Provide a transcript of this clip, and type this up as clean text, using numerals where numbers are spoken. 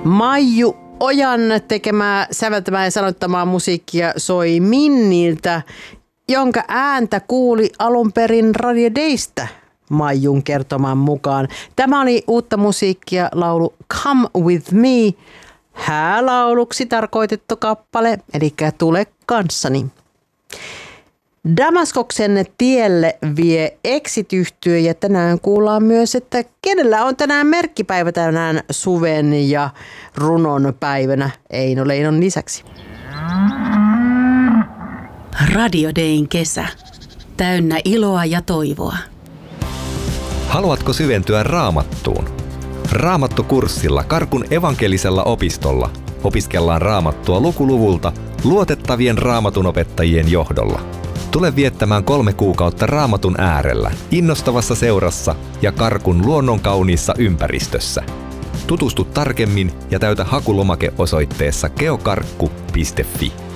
Maiju Ojan tekemää, säveltämää ja sanottamaa musiikkia soi Minniltä, jonka ääntä kuuli alun perin Radio Daystä Maijun kertoman mukaan. Tämä oli uutta musiikkia, laulu Come With Me, häälauluksi tarkoitettu kappale, eli Tule kanssani. Damaskoksen tielle vie Exit-yhtye ja tänään kuullaan myös, että kenellä on tänään merkkipäivä tänään suven ja runon päivänä Eino Leinon lisäksi. Radio Dayn kesä. Täynnä iloa ja toivoa. Haluatko syventyä Raamattuun? Raamattukurssilla Karkun evankelisella opistolla opiskellaan Raamattua lukuluvulta luotettavien raamatunopettajien johdolla. Tule viettämään 3 kuukautta Raamatun äärellä, innostavassa seurassa ja Karkun luonnonkauniissa ympäristössä. Tutustu tarkemmin ja täytä hakulomake osoitteessa geokarkku.fi.